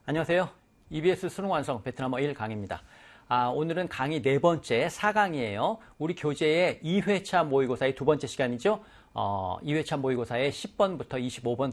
안녕하세요. EBS 수능 완성 베트남어 1 강의입니다. 오늘은 강의 네 번째 4강이에요. 우리 교재의 2회차 모의고사의 두 번째 시간이죠. 2회차 모의고사의 10번부터 25번